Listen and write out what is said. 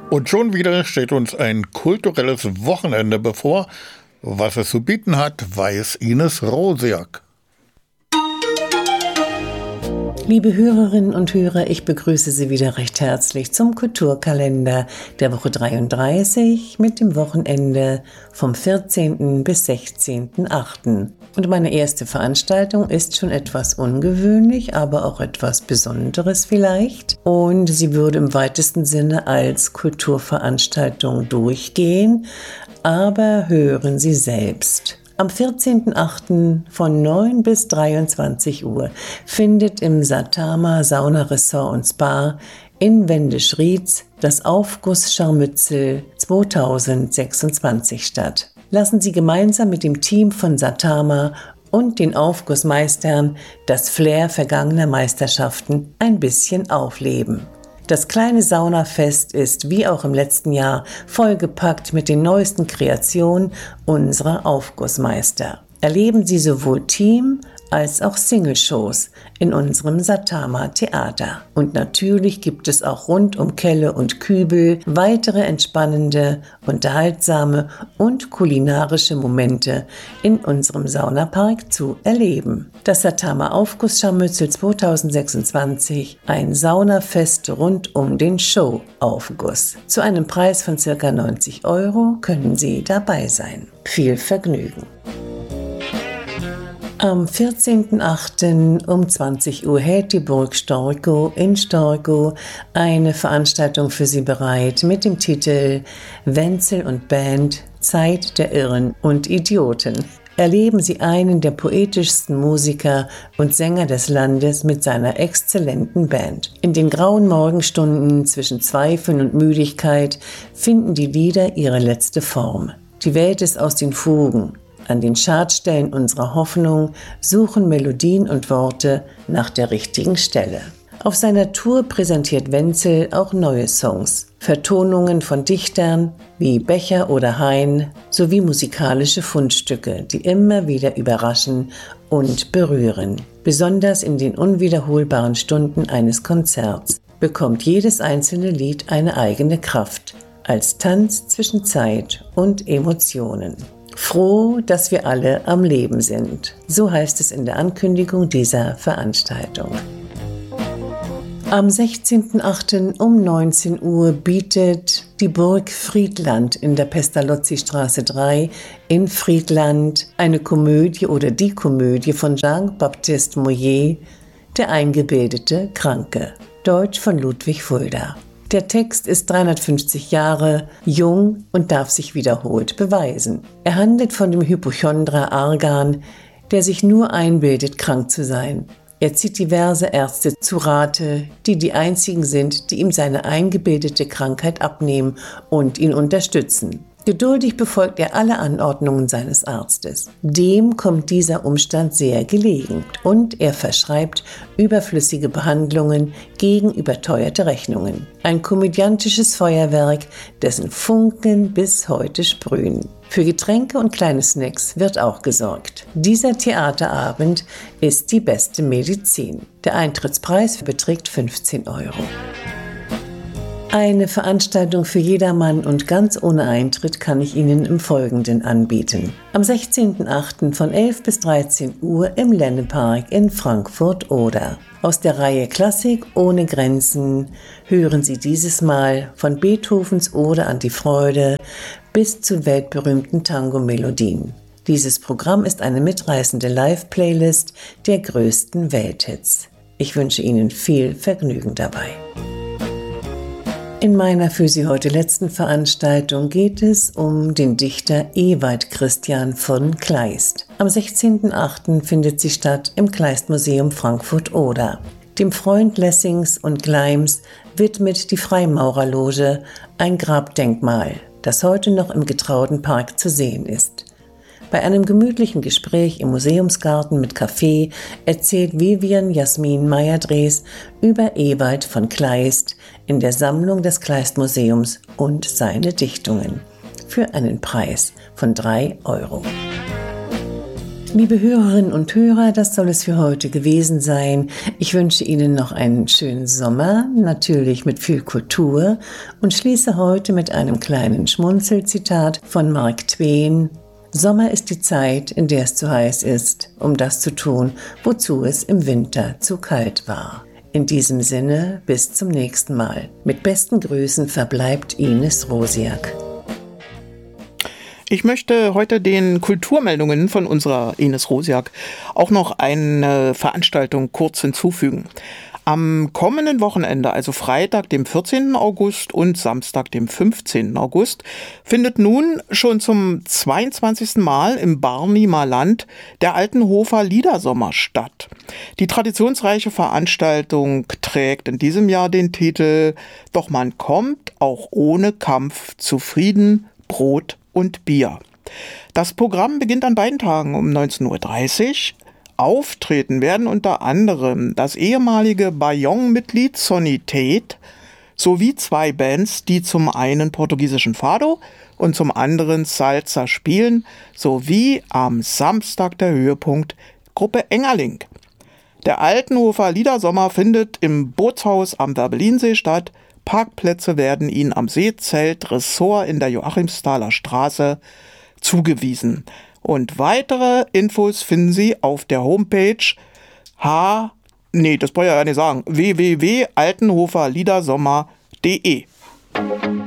Und schon wieder steht uns ein kulturelles Wochenende bevor. Was es zu bieten hat, weiß Ines Rosiak. Liebe Hörerinnen und Hörer, ich begrüße Sie wieder recht herzlich zum Kulturkalender der Woche 33 mit dem Wochenende vom 14. bis 16.8. Und meine erste Veranstaltung ist schon etwas ungewöhnlich, aber auch etwas Besonderes vielleicht. Und sie würde im weitesten Sinne als Kulturveranstaltung durchgehen, aber hören Sie selbst. Am 14.8. von 9 bis 23 Uhr findet im Satama Sauna Resort und Spa in Wendisch-Rietz das Aufguss-Scharmützel 2026 statt. Lassen Sie gemeinsam mit dem Team von Satama und den Aufgussmeistern das Flair vergangener Meisterschaften ein bisschen aufleben. Das kleine Saunafest ist, wie auch im letzten Jahr, vollgepackt mit den neuesten Kreationen unserer Aufgussmeister. Erleben Sie sowohl Team- als auch Single-Shows in unserem Satama Theater. Und natürlich gibt es auch rund um Kelle und Kübel weitere entspannende, unterhaltsame und kulinarische Momente in unserem Saunapark zu erleben. Das Satama Aufguss-Scharmützel 2026, ein Saunafest rund um den Show-Aufguss. Zu einem Preis von ca. 90 € können Sie dabei sein. Viel Vergnügen! Am 14.8. um 20 Uhr hält die Burg Storkow in Storkow eine Veranstaltung für Sie bereit mit dem Titel Wenzel und Band – Zeit der Irren und Idioten. Erleben Sie einen der poetischsten Musiker und Sänger des Landes mit seiner exzellenten Band. In den grauen Morgenstunden zwischen Zweifeln und Müdigkeit finden die Lieder ihre letzte Form. Die Welt ist aus den Fugen. An den Schadstellen unserer Hoffnung suchen Melodien und Worte nach der richtigen Stelle. Auf seiner Tour präsentiert Wenzel auch neue Songs, Vertonungen von Dichtern wie Becher oder Hein sowie musikalische Fundstücke, die immer wieder überraschen und berühren. Besonders in den unwiederholbaren Stunden eines Konzerts bekommt jedes einzelne Lied eine eigene Kraft, als Tanz zwischen Zeit und Emotionen. Froh, dass wir alle am Leben sind. So heißt es in der Ankündigung dieser Veranstaltung. Am 16.8. um 19 Uhr bietet die Burg Friedland in der Pestalozzi-Straße 3 in Friedland eine Komödie oder die Komödie von Jean-Baptiste Mollet, Der eingebildete Kranke, Deutsch von Ludwig Fulda. Der Text ist 350 Jahre jung und darf sich wiederholt beweisen. Er handelt von dem Hypochondra Argan, der sich nur einbildet, krank zu sein. Er zieht diverse Ärzte zu Rate, die die einzigen sind, die ihm seine eingebildete Krankheit abnehmen und ihn unterstützen. Geduldig befolgt er alle Anordnungen seines Arztes. Dem kommt dieser Umstand sehr gelegen und er verschreibt überflüssige Behandlungen gegen überteuerte Rechnungen. Ein komödiantisches Feuerwerk, dessen Funken bis heute sprühen. Für Getränke und kleine Snacks wird auch gesorgt. Dieser Theaterabend ist die beste Medizin. Der Eintrittspreis beträgt 15 €. Eine Veranstaltung für jedermann und ganz ohne Eintritt kann ich Ihnen im Folgenden anbieten. Am 16.8. von 11 bis 13 Uhr im Lennepark in Frankfurt-Oder. Aus der Reihe Klassik ohne Grenzen hören Sie dieses Mal von Beethovens Ode an die Freude bis zu weltberühmten Tango-Melodien. Dieses Programm ist eine mitreißende Live-Playlist der größten Welthits. Ich wünsche Ihnen viel Vergnügen dabei. In meiner für Sie heute letzten Veranstaltung geht es um den Dichter Ewald Christian von Kleist. Am 16.8. findet sie statt im Kleist-Museum Frankfurt-Oder. Dem Freund Lessings und Gleims widmet die Freimaurerloge ein Grabdenkmal, das heute noch im Getraudenpark zu sehen ist. Bei einem gemütlichen Gespräch im Museumsgarten mit Kaffee erzählt Vivian Jasmin Meyer-Drees über Ewald von Kleist in der Sammlung des Kleist-Museums und seine Dichtungen für einen Preis von 3 €. Liebe Hörerinnen und Hörer, das soll es für heute gewesen sein. Ich wünsche Ihnen noch einen schönen Sommer, natürlich mit viel Kultur, und schließe heute mit einem kleinen Schmunzelzitat von Mark Twain. Sommer ist die Zeit, in der es zu heiß ist, um das zu tun, wozu es im Winter zu kalt war. In diesem Sinne, bis zum nächsten Mal. Mit besten Grüßen verbleibt Ines Rosiak. Ich möchte heute den Kulturmeldungen von unserer Ines Rosiak auch noch eine Veranstaltung kurz hinzufügen. Am kommenden Wochenende, also Freitag, dem 14. August und Samstag, dem 15. August, findet nun schon zum 22. Mal im Barnimer Land der Altenhofer Liedersommer statt. Die traditionsreiche Veranstaltung trägt in diesem Jahr den Titel »Doch man kommt auch ohne Kampf zu Frieden, Brot und Bier«. Das Programm beginnt an beiden Tagen um 19:30 Uhr. Auftreten werden unter anderem das ehemalige Bayong-Mitglied Sonny Tate sowie zwei Bands, die zum einen portugiesischen Fado und zum anderen Salsa spielen, sowie am Samstag der Höhepunkt Gruppe Engerling. Der Altenhofer Liedersommer findet im Bootshaus am Werbellinsee statt. Parkplätze werden Ihnen am Seezelt Ressort in der Joachimsthaler Straße zugewiesen. Und weitere Infos finden Sie auf der Homepage www.altenhoferliedersommer.de.